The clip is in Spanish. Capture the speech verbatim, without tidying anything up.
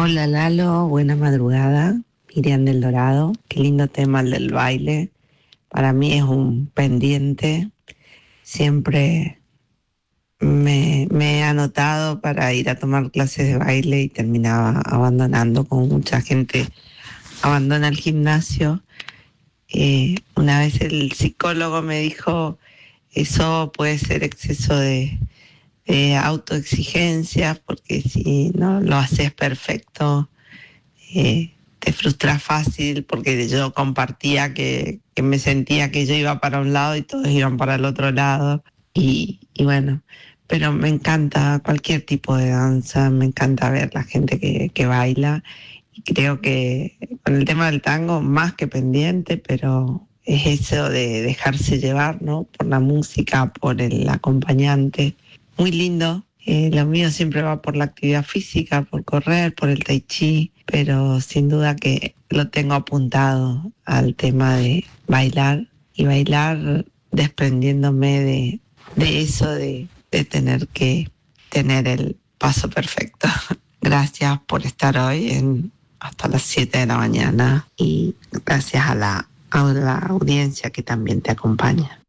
Hola Lalo, buena madrugada. Miriam del Dorado, qué lindo tema el del baile. Para mí es un pendiente. Siempre me, me he anotado para ir a tomar clases de baile y terminaba abandonando, como mucha gente abandona el gimnasio. Eh, una vez el psicólogo me dijo, eso puede ser exceso de, de autoexigencia, porque si no lo haces perfecto, eh, te frustras fácil, porque yo compartía que, que me sentía que yo iba para un lado y todos iban para el otro lado. Y, y bueno, pero me encanta cualquier tipo de danza, me encanta ver la gente que, que baila. Y creo que con el tema del tango, más que pendiente, pero es eso de dejarse llevar, ¿no? Por la música, por el acompañante. Muy lindo. Eh, lo mío siempre va por la actividad física, por correr, por el tai chi, pero sin duda que lo tengo apuntado al tema de bailar y bailar desprendiéndome de, de eso de, de tener que tener el paso perfecto. Gracias por estar hoy en hasta las siete de la mañana y gracias a la, a la audiencia que también te acompaña.